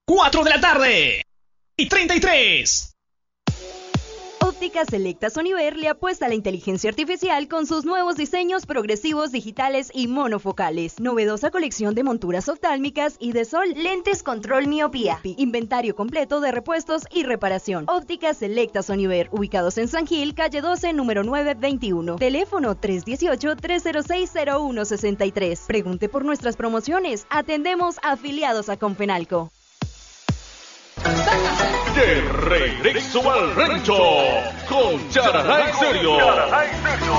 4 de la tarde y 33. Ópticas Selecta Soniver le apuesta a la inteligencia artificial con sus nuevos diseños progresivos digitales y monofocales. Novedosa colección de monturas oftálmicas y de sol. Lentes control miopía. Inventario completo de repuestos y reparación. Ópticas Selecta Soniver, ubicados en San Gil, calle 12, número 921. Teléfono 318-306-0163. Pregunte por nuestras promociones. Atendemos afiliados a Confenalco. De regreso al rancho con Charalá en serio.